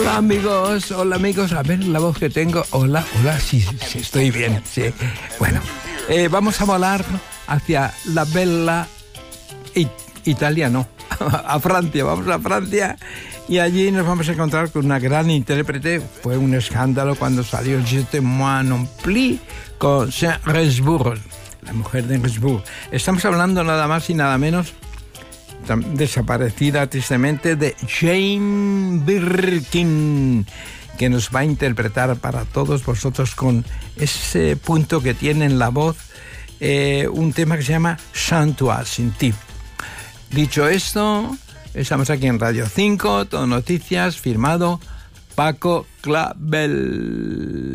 Hola amigos, a ver la voz que tengo. Hola, sí, estoy bien, sí. Bueno, vamos a volar hacia la bella Italia, no, a Francia, vamos a Francia y allí nos vamos a encontrar con una gran intérprete. Fue un escándalo cuando salió Je te moi non plus con Saint Gainsbourg, la mujer de Gainsbourg. Estamos hablando nada más y nada menos, desaparecida tristemente, de Jane Birkin, que nos va a interpretar para todos vosotros con ese punto que tiene en la voz, un tema que se llama Sans toi, sin ti. Dicho esto, estamos aquí en Radio 5, Todo Noticias, firmado Paco Clavel.